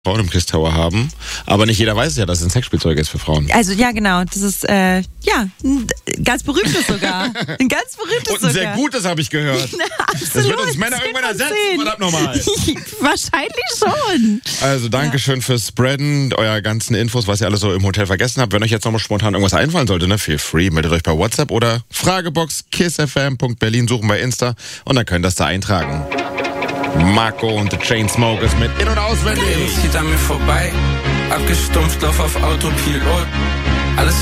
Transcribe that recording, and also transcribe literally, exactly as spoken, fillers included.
Frauen im Kiss Tower haben, aber nicht jeder weiß es ja, dass es ein Sexspielzeug ist für Frauen. Also ja, genau, das ist äh, ja ein ganz berühmtes sogar, ein ganz berühmtes Und ein sehr sogar. gutes, habe ich gehört. Na, absolut. Das wird uns Männer irgendwann ersetzen, verdammt nochmal. Wahrscheinlich schon. Also Dankeschön ja. fürs Spreaden, euer ganzen Infos, was ihr alles so im Hotel vergessen habt. Wenn euch jetzt nochmal spontan irgendwas einfallen sollte, ne, feel free, meldet euch bei WhatsApp oder Fragebox kissfm punkt berlin, suchen bei Insta und dann könnt ihr das da eintragen. Marco und The Chainsmokers mit In- und Auswendig. Zieht an mir vorbei, abgestumpft, lauf auf Autopilot. Alles